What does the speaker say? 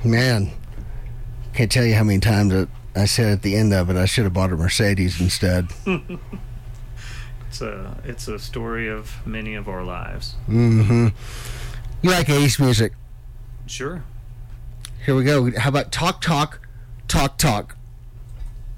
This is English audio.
Man, can't tell you how many times that I said at the end of it, I should have bought a Mercedes instead. It's a story of many of our lives. Mm-hmm. You like 80s music? Sure. Here we go. How about Talk Talk, Talk Talk?